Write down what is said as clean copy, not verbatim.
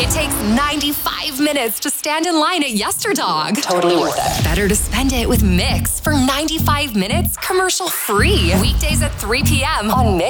It takes 95 minutes to stand in line at Yesterdog. Totally worth it. Better to spend it with Mix for 95 minutes commercial free. Weekdays at 3 p.m. on Mix.